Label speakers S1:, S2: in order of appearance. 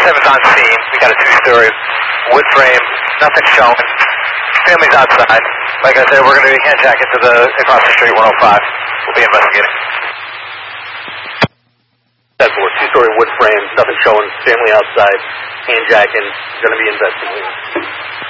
S1: 7's on scene. We got a 2-story wood frame, nothing showing. Family's outside. Like I said, we're going to be handjacking to across the street, 105. We'll be investigating.
S2: 10-4, 2-story wood frame, nothing showing. Family outside, handjacking. Going to be investigating.